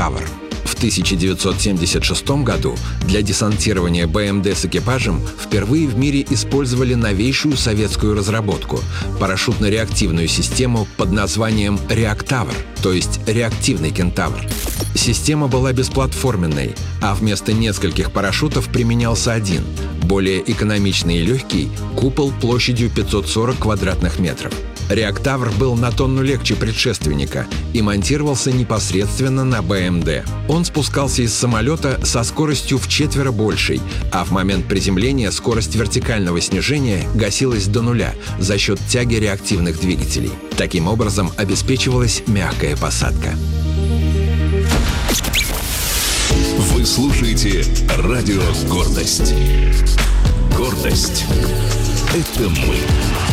«Тавр». В 1976 году для десантирования БМД с экипажем впервые в мире использовали новейшую советскую разработку – парашютно-реактивную систему под названием «Реактавр», то есть реактивный кентавр. Система была бесплатформенной, а вместо нескольких парашютов применялся один – более экономичный и легкий купол площадью 540 квадратных метров. Реактавр был на тонну легче предшественника и монтировался непосредственно на БМД. Он спускался из самолета со скоростью вчетверо большей, а в момент приземления скорость вертикального снижения гасилась до нуля за счет тяги реактивных двигателей. Таким образом обеспечивалась мягкая посадка. Вы слушаете радио «Гордость». Гордость — это мы.